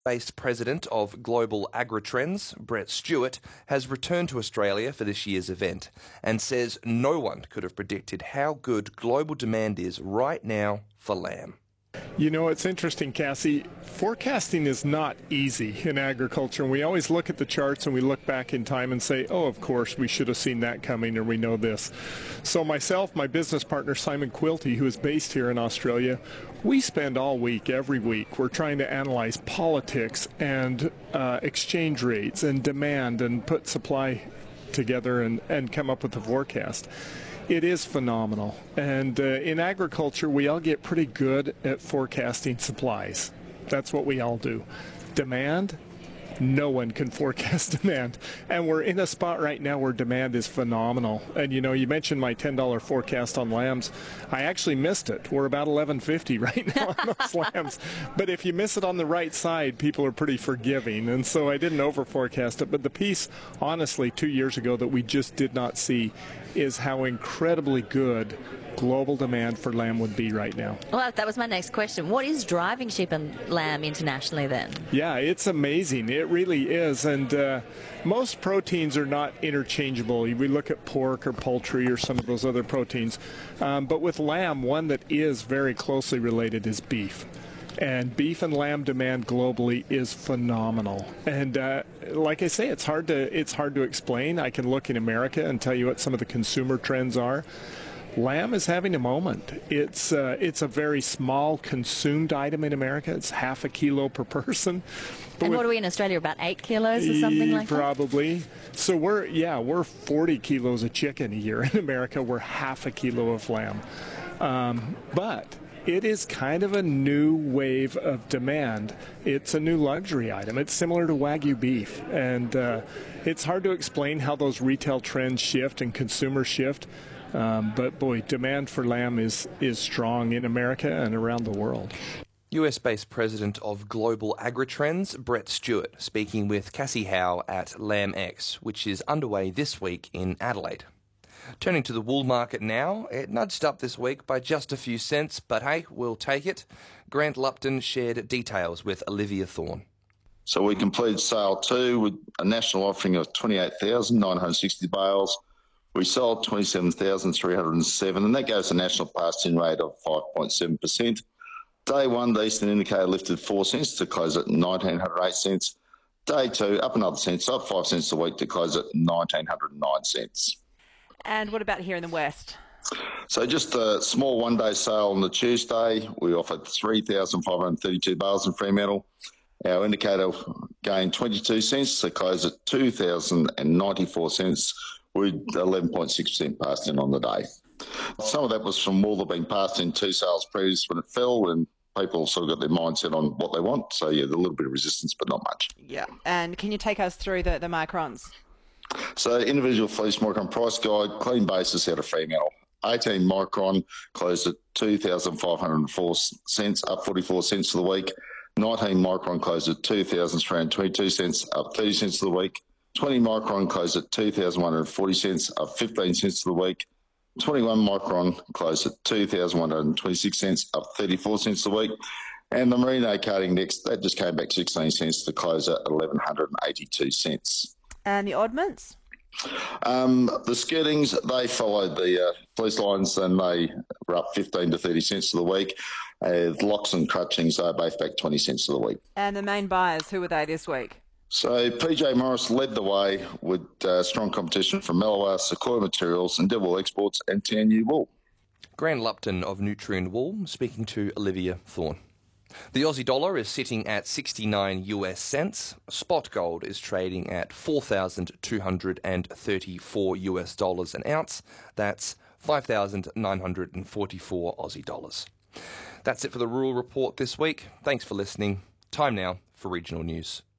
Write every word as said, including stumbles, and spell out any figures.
Based president of Global AgriTrends, Brett Stewart, has returned to Australia for this year's event and says no one could have predicted how good global demand is right now for lamb. You know, it's interesting, Cassie. Forecasting is not easy in agriculture. And we always look at the charts and we look back in time and say, oh, of course, we should have seen that coming, or we know this. So myself, my business partner, Simon Quilty, who is based here in Australia, we spend all week, every week, we're trying to analyze politics and uh, exchange rates and demand and put supply together and, and come up with a forecast. It is phenomenal. And uh, in agriculture, we all get pretty good at forecasting supplies. That's what we all do. Demand, no one can forecast demand. And we're in a spot right now where demand is phenomenal. And, you know, you mentioned my ten dollar forecast on lambs. I actually missed it. We're about eleven fifty right now on those lambs. But if you miss it on the right side, people are pretty forgiving. And so I didn't over-forecast it. But the piece, honestly, two years ago that we just did not see is how incredibly good global demand for lamb would be right now. Well, that was my next question. What is driving sheep and lamb internationally then? Yeah, it's amazing. It really is. And uh, most proteins are not interchangeable. We look at pork or poultry or some of those other proteins. Um, but with lamb, one that is very closely related is beef. And beef and lamb demand globally is phenomenal. And uh, like I say, it's hard to it's hard to explain. I can look in America and tell you what some of the consumer trends are. Lamb is having a moment. It's uh, it's a very small consumed item in America. It's half a kilo per person. But and what are we in Australia, about eight kilos or something like probably. that? Probably. So we're, yeah, we're forty kilos of chicken a year. In America, we're half a kilo of lamb. Um, but it is kind of a new wave of demand. It's a new luxury item. It's similar to Wagyu beef. And uh, it's hard to explain how those retail trends shift and consumer shift. Um, but, boy, demand for lamb is, is strong in America and around the world. U S-based president of Global AgriTrends, Brett Stewart, speaking with Cassie Howe at LambX, which is underway this week in Adelaide. Turning to the wool market now, it nudged up this week by just a few cents, but hey, we'll take it. Grant Lupton shared details with Olivia Thorne. So we completed sale two with a national offering of twenty-eight thousand nine hundred sixty bales. We sold twenty-seven thousand three hundred seven, and that gave us a national pass-in rate of five point seven percent. Day one, the Eastern Indicator lifted four cents to close at one thousand nine hundred eight cents. Day two, up another cent, so up five cents a week to close at one thousand nine hundred nine cents. And what about here in the West? So just a small one-day sale on the Tuesday. We offered three thousand five hundred thirty-two bales in Fremantle. Our indicator gained twenty-two cents to close at two thousand ninety-four cents, with eleven point six percent passed in on the day. Some of that was from wool that had been passed in two sales previous when it fell, and people sort of got their mindset on what they want. So, yeah, there's a little bit of resistance, but not much. Yeah. And can you take us through the, the microns? So individual fleece micron price guide, clean basis out of Fremantle. eighteen micron closed at two thousand five hundred four cents, up forty-four cents for the week. nineteen micron closed at two thousand three hundred twenty-two cents, up thirty cents for the week. twenty micron closed at two thousand one hundred forty cents, up fifteen cents for the week. twenty-one micron closed at two thousand one hundred twenty-six cents, up thirty-four cents a week. And the Merino Carding next, that just came back sixteen cents to close at eleven eighty-two cents. And the oddments? Um, the skirtings, they followed the uh, fleece lines, and they were up fifteen to thirty cents for the week. Uh, locks and crutchings, they're both back twenty cents for the week. And the main buyers, who were they this week? So P J Morris led the way with uh, strong competition from Mellowar, Sequoia Materials, and Devil Exports and Tanu Wool. Grant Lupton of Nutrien Wool speaking to Olivia Thorne. The Aussie dollar is sitting at sixty-nine U S cents. Spot gold is trading at four thousand two hundred thirty-four U S dollars an ounce. That's five thousand nine hundred forty-four Aussie dollars. That's it for the Rural Report this week. Thanks for listening. Time now for regional news.